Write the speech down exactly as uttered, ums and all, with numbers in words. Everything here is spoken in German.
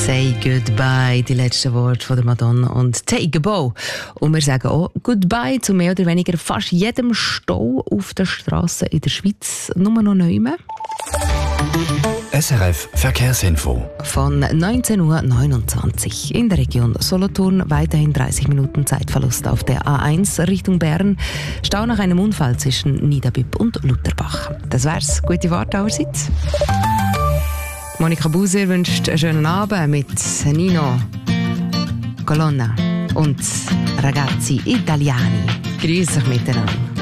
Say Goodbye, die letzten Worte von der Madonna und Take a Bow. Und wir sagen auch Goodbye zu mehr oder weniger fast jedem Stau auf der Straße in der Schweiz. Nur noch neun. S R F Verkehrsinfo. Von neunzehn Uhr neunundzwanzig in der Region Solothurn weiterhin dreißig Minuten Zeitverlust auf der A eins Richtung Bern. Stau nach einem Unfall zwischen Niederbüpp und Lutherbach. Das wär's. Gute Fahrt allerseits. Monika Buser wünscht einen schönen Abend mit Nino Colonna und Ragazzi Italiani. Grüß euch miteinander.